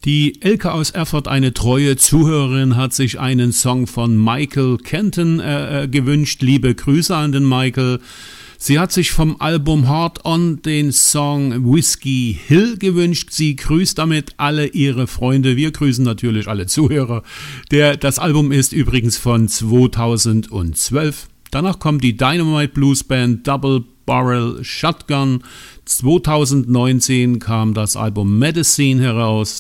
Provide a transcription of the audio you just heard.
Die Elke aus Erfurt, eine treue Zuhörerin, hat sich einen Song von Michael Kenton gewünscht. Liebe Grüße an den Michael. Sie hat sich vom Album Hard On den Song Whiskey Hill gewünscht. Sie grüßt damit alle ihre Freunde. Wir grüßen natürlich alle Zuhörer. Das Album ist übrigens von 2012. Danach kommt die Dynamite Blues Band Double Barrel Shotgun. 2019 kam das Album Medicine heraus.